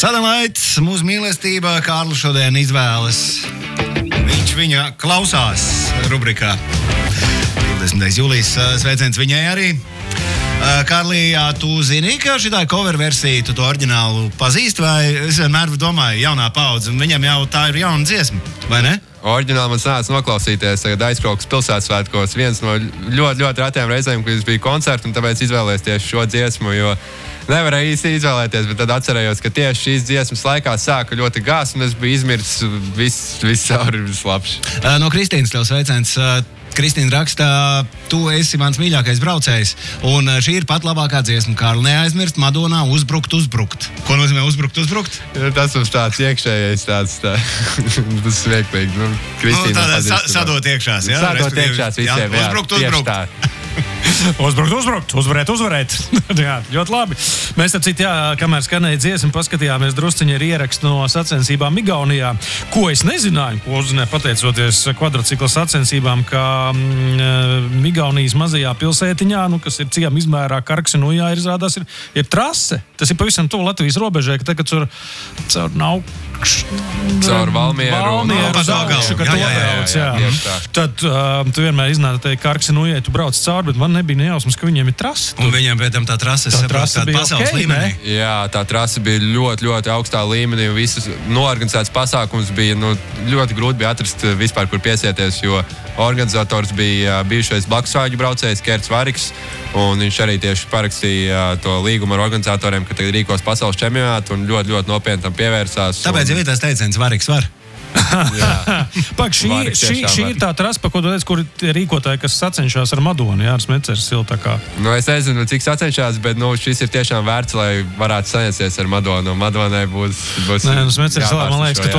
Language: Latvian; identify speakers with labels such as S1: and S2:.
S1: Sadalait, mūsu mīlestība Kārlis šodien izvēlas. Viņš viņa klausās rubrikā. 20. jūlijas sveiciens viņai arī. Kārlī, jā, tu zini, ka šitā cover versija, tu to oriģinālu pazīst, vai es vienmēr domāju, jaunā paudze, un viņam jau tā ir jauna dziesma, vai ne?
S2: Oriģināli man sanāca noklausīties tagad Aizkraukas pilsētsvētkos. Viens no ļoti retiem reizēm, kad es biju koncertu, un tāpēc izvēlējies tieši šo dziesmu, jo nevarēju īsti izvēlēties, bet tad atcerējos, ka tieši šīs dziesmas laikā sāka ļoti gās, un es biju izmirsis viss cauri slapši.
S1: No Kristīnas tev sveiciens. Kristīna raksta, tu esi mans mīļākais braucējs, un šī ir pat labākā dziesma. Kārli, neaizmirst Madonā uzbrukt. Ko nozīmē uzbrukt?
S2: Tas mums tāds iekšējais, tas smieklīgi. Kristīna
S1: sadot iekšās, jā?
S2: Sadot iekšās visiem, jā.
S1: Uzbrukt.
S3: Uzbrukt, uzvarēt. Jā, ļoti labi. Mēs, ap citu, kamēr skanēja dziesma, paskatījāmies drusciņi ar ierakstu no sacensībām Igaunijā, ko es nezināju, ko uzzināju pateicoties kvadrocikla sacensībām, ka Igaunijas mazajā pilsētiņā, kas ir cienām izmērā Karksinujā, izrādās ir trase. Tas ir pavisam tuvu Latvijas robežai, ka tagad caur
S2: caur Valmieru
S3: Zaugšu, ka to brauc, jā. Tad tu vienmēr iznāc te Karksinujai, tu brauc cauri, bet man nebija nejausmas, ka viņiem ir trase.
S1: Un viņiem pēc tam tā trase bija pasaules līmenī.
S2: Jā, tā trase bija ļoti augstā līmenī, un visas noorganizēts pasākums bija, ļoti grūti bija atrast vispār, kur piesieties, jo organizators bija bijušais blakusvāģu braucējs Kerts Variks, un viņš arī tieši parakstīja to līgumu ar organizatoriem, ka tagad rīkos pasaules čempionātu, un ļoti nopietni tam pievērsās.
S1: Tāpēc jau ir tās teiciens, Variks var.
S3: Pak, šī ir tā trasa, pa ko tu teici, kur rīkotāji, kas sacenšās ar Madonu, jā, ar Smecers siltakā.
S2: Es nezinu, cik sacenšās, bet šis ir tiešām vērts, lai varētu saņemties ar Madonu. Madonai būs
S3: Smecers, man liekas, ka